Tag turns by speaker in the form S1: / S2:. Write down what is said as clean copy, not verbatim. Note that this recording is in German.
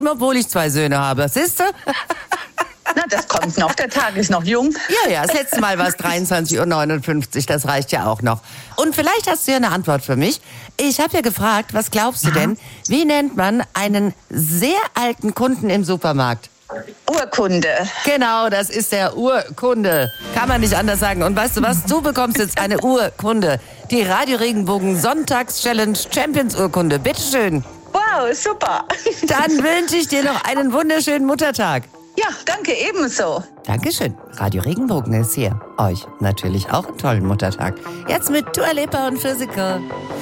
S1: obwohl ich 2 Söhne habe. Siehst du?
S2: Na, das kommt noch. Der Tag ist noch jung.
S1: Ja, das letzte Mal war es 23:59 Uhr. Das reicht ja auch noch. Und vielleicht hast du ja eine Antwort für mich. Ich habe ja gefragt, was glaubst du denn, wie nennt man einen sehr alten Kunden im Supermarkt?
S2: Urkunde.
S1: Genau, das ist der Urkunde. Kann man nicht anders sagen. Und weißt du was? Du bekommst jetzt eine Urkunde. Die Radio Regenbogen Sonntags-Challenge Champions Urkunde. Bitteschön.
S2: Wow, super.
S1: Dann wünsche ich dir noch einen wunderschönen Muttertag.
S2: Ja, danke, ebenso.
S1: Dankeschön. Radio Regenbogen ist hier. Euch natürlich auch einen tollen Muttertag. Jetzt mit Dua Lipa und Physical.